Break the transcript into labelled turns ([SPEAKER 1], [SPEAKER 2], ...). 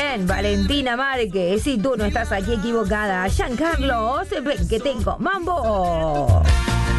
[SPEAKER 1] bien, Valentina Márquez. Si tú no estás aquí equivocada, Giancarlo, ven que tengo mambo.